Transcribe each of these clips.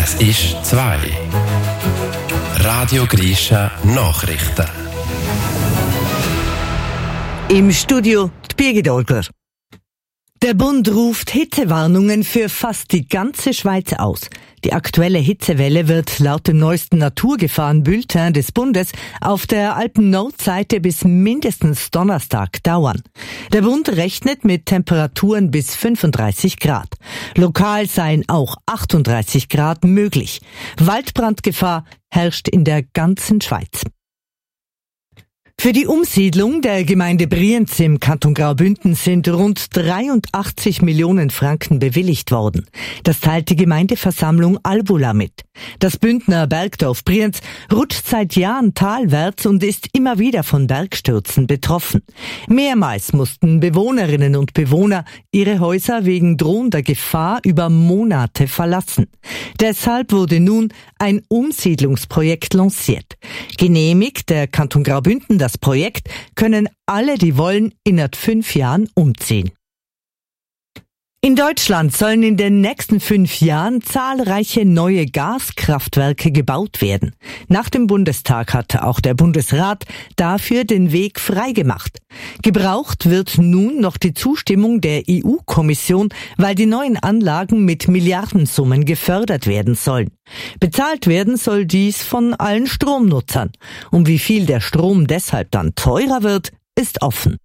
Es ist 2. Radio Grisha Nachrichten. Im Studio die Birgit Olger. Der Bund ruft Hitzewarnungen für fast die ganze Schweiz aus. Die aktuelle Hitzewelle wird laut dem neuesten Naturgefahren-Bulletin des Bundes auf der Alpen-Nordseite bis mindestens Donnerstag dauern. Der Bund rechnet mit Temperaturen bis 35 Grad. Lokal seien auch 38 Grad möglich. Waldbrandgefahr herrscht in der ganzen Schweiz. Für die Umsiedlung der Gemeinde Brienz im Kanton Graubünden sind rund 83 Millionen Franken bewilligt worden. Das teilt die Gemeindeversammlung Albula mit. Das Bündner Bergdorf Brienz rutscht seit Jahren talwärts und ist immer wieder von Bergstürzen betroffen. Mehrmals mussten Bewohnerinnen und Bewohner ihre Häuser wegen drohender Gefahr über Monate verlassen. Deshalb wurde nun ein Umsiedlungsprojekt lanciert. Genehmigt der Kanton Graubünden das Projekt, können alle, die wollen, innerhalb 5 Jahren umziehen. In Deutschland sollen in den nächsten 5 Jahren zahlreiche neue Gaskraftwerke gebaut werden. Nach dem Bundestag hat auch der Bundesrat dafür den Weg freigemacht. Gebraucht wird nun noch die Zustimmung der EU-Kommission, weil die neuen Anlagen mit Milliardensummen gefördert werden sollen. Bezahlt werden soll dies von allen Stromnutzern. Um wie viel der Strom deshalb dann teurer wird, ist offen.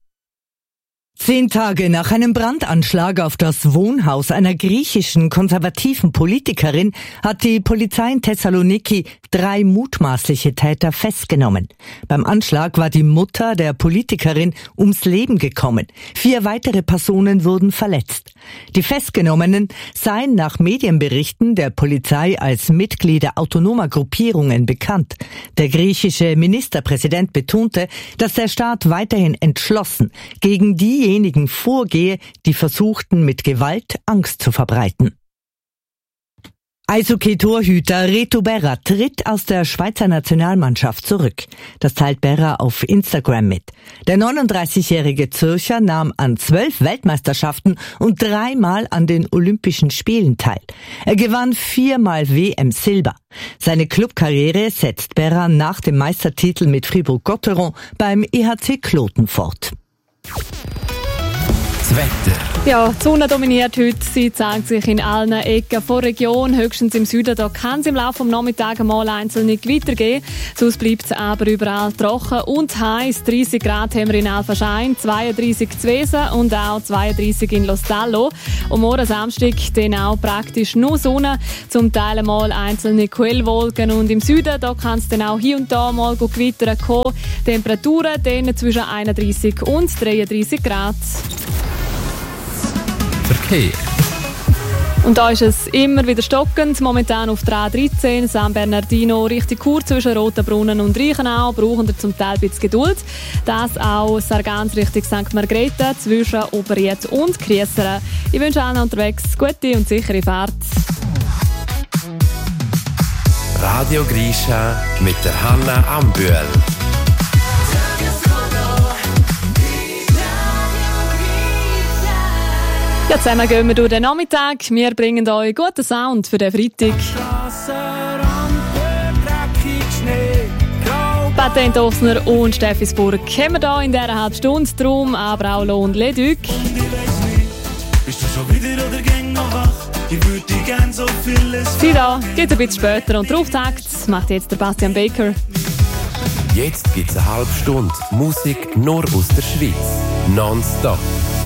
10 Tage nach einem Brandanschlag auf das Wohnhaus einer griechischen konservativen Politikerin hat die Polizei in Thessaloniki 3 mutmaßliche Täter festgenommen. Beim Anschlag war die Mutter der Politikerin ums Leben gekommen. 4 weitere Personen wurden verletzt. Die Festgenommenen seien nach Medienberichten der Polizei als Mitglieder autonomer Gruppierungen bekannt. Der griechische Ministerpräsident betonte, dass der Staat weiterhin entschlossen gegen diejenigen vorgehe, die versuchten, mit Gewalt Angst zu verbreiten. Eishockey-Torhüter Reto Berra tritt aus der Schweizer Nationalmannschaft zurück. Das teilt Berra auf Instagram mit. Der 39-jährige Zürcher nahm an 12 Weltmeisterschaften und 3-mal an den Olympischen Spielen teil. Er gewann 4-mal WM-Silber. Seine Clubkarriere setzt Berra nach dem Meistertitel mit Fribourg-Gotteron beim EHC Kloten fort. Das Wetter. Ja, die Sonne dominiert heute. Sie zeigt sich in allen Ecken der Region. Höchstens im Süden, da kann es im Laufe des Nachmittags mal einzelne Gewitter geben. Sonst bleibt es aber überall trocken und heiß. 30 Grad haben wir in Alphaschein, 32 in Zwesen und auch 32 in Lostallo. Und morgen Samstag dann auch praktisch nur Sonne, zum Teil mal einzelne Quellwolken. Und im Süden, da kann es dann auch hier und da mal Gewitter kommen. Temperaturen dann zwischen 31 und 33 Grad. Verkehr. Und da ist es immer wieder stockend. Momentan auf der A13 San Bernardino Richtung Chur zwischen Rotenbrunnen und Reichenau brauchen wir zum Teil ein bisschen Geduld. Das auch Sargans Richtung St. Margrethe zwischen Oberried und Kriesseren. Ich wünsche allen unterwegs gute und sichere Fahrt. Radio Grisha mit der Hanna Ambühl. Ja, zusammen gehen wir durch den Nachmittag. Wir bringen euch guten Sound für den Freitag. Patent Ochsner und Steffisburg haben wir hier in dieser halben Stunde. Drum aber auch Lohn Leduc. Sie da geht ein bisschen später und der Auftakt macht jetzt der Bastian Baker. Jetzt gibt's eine halbe Stunde Musik nur aus der Schweiz. Nonstop.